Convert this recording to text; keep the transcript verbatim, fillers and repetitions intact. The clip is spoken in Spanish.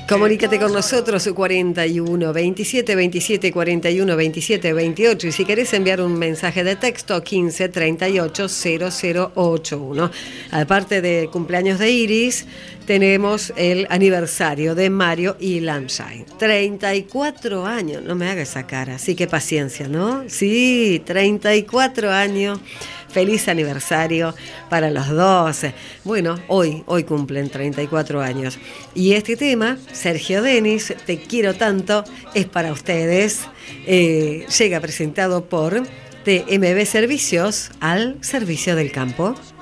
Comunícate con nosotros cuarenta y uno veintisiete veintisiete cuarenta y uno veintisiete veintiocho y si querés enviar un mensaje de texto quince treinta y ocho cero cero ochenta y uno. Aparte de cumpleaños de Iris, tenemos el aniversario de Mario y Lamshine. treinta y cuatro años, no me haga esa cara, así que paciencia, ¿no? Sí, treinta y cuatro años. Feliz aniversario para los dos. Bueno, hoy, hoy cumplen treinta y cuatro años. Y este tema, Sergio Denis, Te quiero tanto, es para ustedes. Eh, llega presentado por T M B Servicios, al servicio del campo.